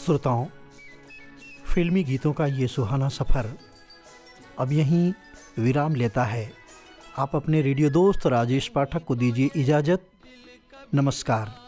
श्रोताओं, फिल्मी गीतों का ये सुहाना सफ़र अब यहीं विराम लेता है। आप अपने रेडियो दोस्त राजेश पाठक को दीजिए इजाज़त। नमस्कार।